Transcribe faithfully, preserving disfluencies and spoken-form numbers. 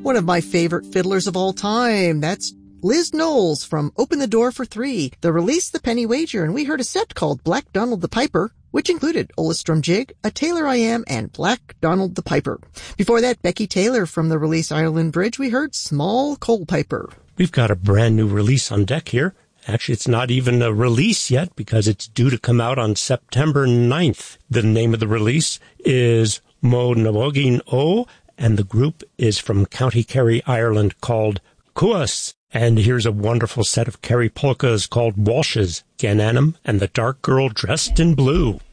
one of my favorite fiddlers of all time. That's Liz Knowles from Open the Door for Three. The release, The Penny Wager, and we heard a set called Black Donald the Piper, which included Ollastrom Jig, A Tailor I Am, and Black Donald the Piper. Before that, Becky Taylor from the release Ireland Bridge, we heard Small Coal Piper. We've got a brand new release on deck here. Actually, it's not even a release yet because it's due to come out on September ninth. The name of the release is Mo Nawogin O, and the group is from County Kerry, Ireland, called Cuas. And here's a wonderful set of Kerry polkas called Walshes, Gananum, and the Dark Girl Dressed in Blue.